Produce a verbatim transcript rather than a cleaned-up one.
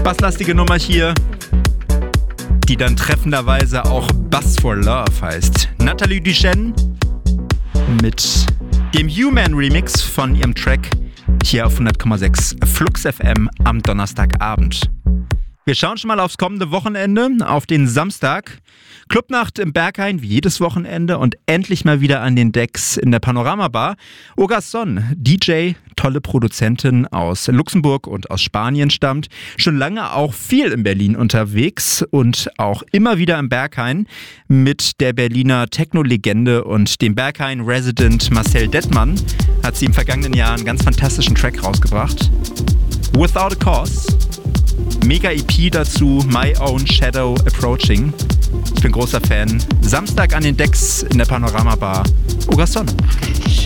Basslastige Nummer hier, die dann treffenderweise auch Bass for Love heißt. Nathalie Duchenne mit dem Human Remix von ihrem Track hier auf hundert Komma sechs Flux F M am Donnerstagabend. Wir schauen schon mal aufs kommende Wochenende, auf den Samstag. Clubnacht im Berghain, wie jedes Wochenende, und endlich mal wieder an den Decks in der Panorama-Bar. Ogason, D J, tolle Produzentin aus Luxemburg und aus Spanien stammt, schon lange auch viel in Berlin unterwegs und auch immer wieder im Berghain mit der Berliner Techno-Legende und dem Berghain-Resident Marcel Dettmann hat sie im vergangenen Jahr einen ganz fantastischen Track rausgebracht. Without a Cause. Mega E P dazu, My Own Shadow Approaching. Ich bin großer Fan. Samstag an den Decks in der Panorama Bar. Ogason.